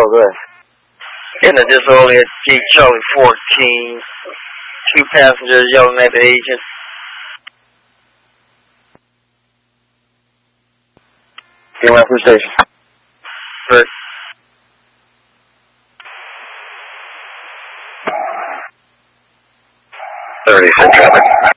go ahead. In a disorderly Jeep Charlie 14, 2 passengers yelling at the agent. Get around from the station. Right. Traffic.